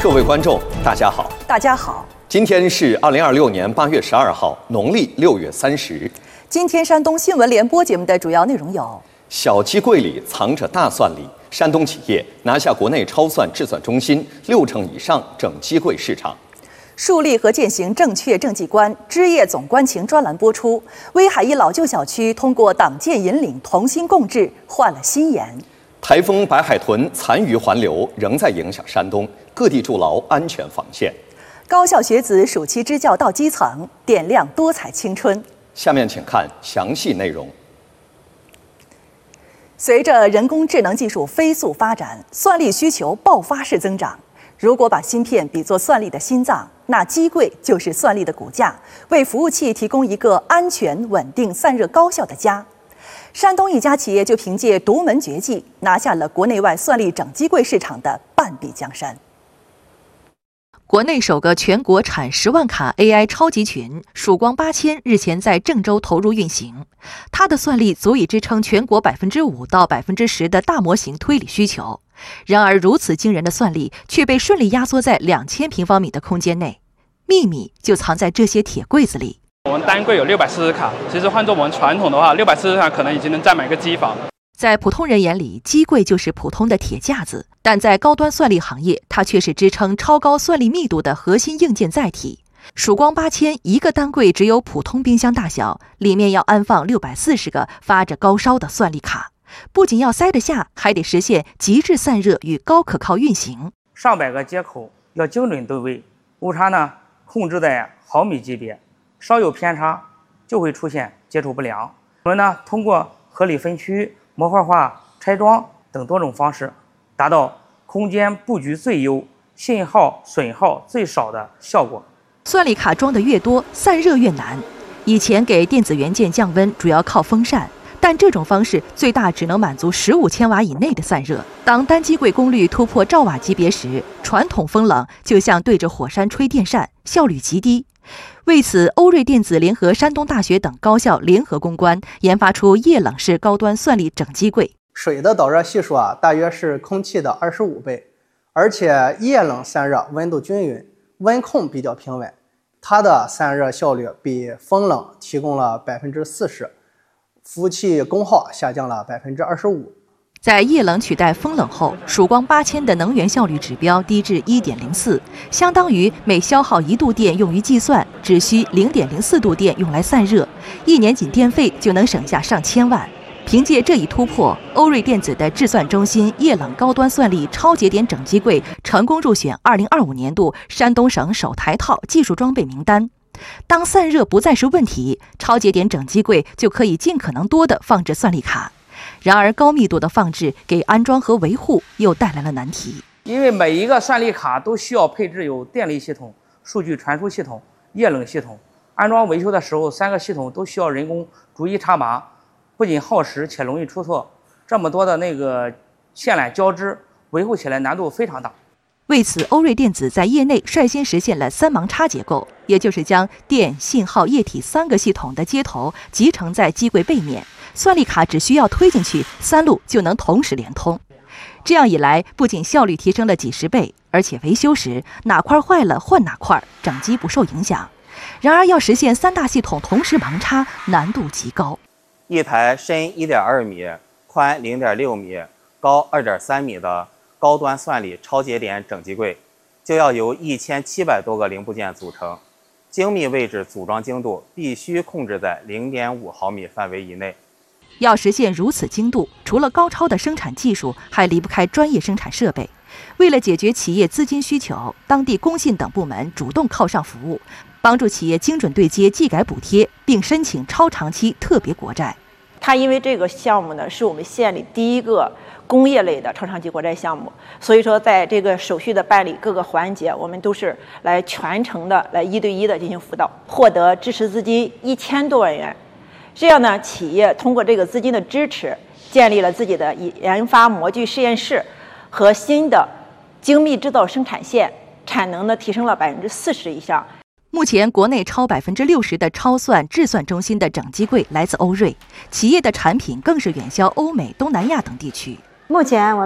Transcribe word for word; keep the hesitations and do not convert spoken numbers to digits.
各位观众，大家好。 大家好。 今天是二零二六年八月十二号，农历六月三十。 今天山东新闻联播节目的主要内容有： 小鸡柜里藏着大蒜粒，山东企业拿下国内超算制算中心六成以上整机柜市场。 树立和践行正确政绩观，枝叶总关情专栏播出。威海一老旧小区通过党建引领，同心共治，换了新颜。 台风白海豚残余环流仍在影响山东，各地筑牢安全防线。 高校学子暑期支教到基层，点亮多彩青春。 下面请看详细内容。 随着人工智能技术飞速发展，算力需求爆发式增长。如果把芯片比作算力的心脏，那机柜就是算力的骨架，为服务器提供一个安全、稳定、散热高效的家。山东一家企业就凭借独门绝技，拿下了国内外算力整机柜市场的半壁江山。 国内首个全国产十万卡 A I 超级群曙光八千日前在郑州投入运行，它的算力足以支撑全国百分之五到百分之十的大模型推理需求。然而，如此惊人的算力却被顺利压缩在两千平方米的空间内，秘密就藏在这些铁柜子里。 我们单柜有六百四十卡，其实换做我们传统的话，六百四十卡可能已经能占满一个机房。 在普通人眼里，机柜就是普通的铁架子，但在高端算力行业，它却是支撑超高算力密度的核心硬件载体。曙光八千一个单柜只有普通冰箱大小，里面要安放六百四十个发着高烧的算力卡，不仅要塞得下，还得实现极致散热与高可靠运行。 上百个接口要精准对位，误差呢控制在毫米级别，稍有偏差就会出现接触不良。我们呢通过合理分区、模块化拆装等多种方式，达到空间布局最优、信号损耗最少的效果。 算力卡装的越多，散热越难。以前给电子元件降温主要靠风扇，但这种方式最大只能满足十五千瓦以内的散热。当单机柜功率突破兆瓦级别时，传统风冷就像对着火山吹电扇，效率极低。为此，欧瑞电子联合山东大学等高校联合攻关，研发出液冷式高端算力整机柜。 水的导热系数啊，大约是空气的二十五倍，而且液冷散热温度均匀，温控比较平稳，它的散热效率比风冷提供了百分之四十，服务器功耗下降了百分之二十五。 在液冷取代风冷后，曙光八千的能源效率指标低至 一点零四， 相当于每消耗一度电用于计算，只需 零点零四度电用来散热，一年仅电费就能省下上千万。凭借这一突破，欧瑞电子的制算中心液冷高端算力超节点整机柜成功入选二零二五年度山东省首台套技术装备名单。当散热不再是问题，超节点整机柜就可以尽可能多地放置算力卡。然而，高密度的放置给安装和维护又带来了难题。 因为每一个算力卡都需要配置有电力系统、数据传输系统、液冷系统。安装维修的时候，三个系统都需要人工逐一插拔，不仅耗时且容易出错。这么多的那个线缆交织，维护起来难度非常大。 为此，欧瑞电子在业内率先实现了三盲插结构，也就是将电、信号、液体三个系统的接头集成在机柜背面。算力卡只需要推进去，三路就能同时连通。这样一来，不仅效率提升了几十倍，而且维修时哪块坏了换哪块，整机不受影响。然而，要实现三大系统同时盲插，难度极高。 一台深 一点二米、宽 零点六米、高 二点三米的高端算力超节点整机柜，就要由一千七百多个零部件组成，精密位置组装精度必须控制在 零点五毫米范围以内。 要实现如此精度，除了高超的生产技术，还离不开专业生产设备。为了解决企业资金需求，当地工信等部门主动靠上服务，帮助企业精准对接技改补贴，并申请超长期特别国债。 它因为这个项目呢，是我们县里第一个工业类的超长期国债项目，所以说在这个手续的办理各个环节，我们都是来全程的来一对一的进行辅导，获得支持资金一千多万元。这样呢，企业通过这个资金的支持，建立了自己的研发模具实验室和新的精密制造生产线，产能呢提升了百分之四十以上。 目前，国内超百分之六十的超算制算中心的整机柜来自欧瑞，企业的产品更是远销欧美、东南亚等地区。 目前我们